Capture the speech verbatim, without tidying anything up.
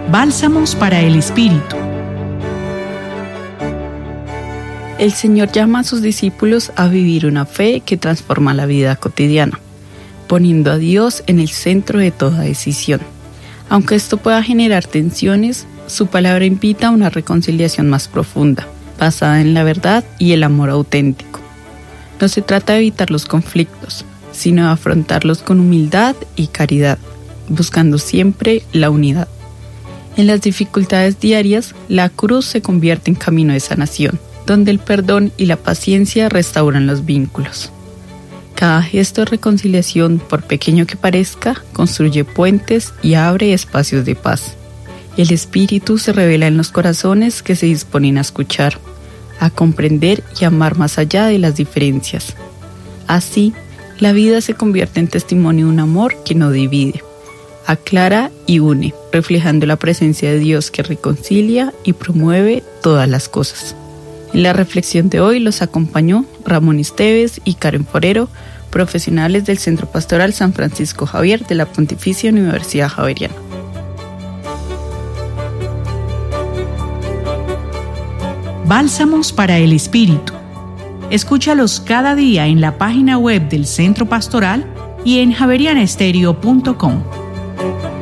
Bálsamos para el Espíritu. El Señor llama a sus discípulos a vivir una fe que transforma la vida cotidiana, poniendo a Dios en el centro de toda decisión. Aunque esto pueda generar tensiones, su palabra invita a una reconciliación más profunda, basada en la verdad y el amor auténtico. No se trata de evitar los conflictos, sino de afrontarlos con humildad y caridad, buscando siempre la unidad. En las dificultades diarias, la cruz se convierte en camino de sanación, donde el perdón y la paciencia restauran los vínculos. Cada gesto de reconciliación, por pequeño que parezca, construye puentes y abre espacios de paz. El Espíritu se revela en los corazones que se disponen a escuchar, a comprender y amar más allá de las diferencias. Así, la vida se convierte en testimonio de un amor que no divide, aclara y une, reflejando la presencia de Dios que reconcilia y promueve todas las cosas. En la reflexión de hoy los acompañó Ramón Esteves y Karen Forero, profesionales del Centro Pastoral San Francisco Javier de la Pontificia Universidad Javeriana. Bálsamos para el Espíritu. Escúchalos cada día en la página web del Centro Pastoral y en javeriana estéreo punto com.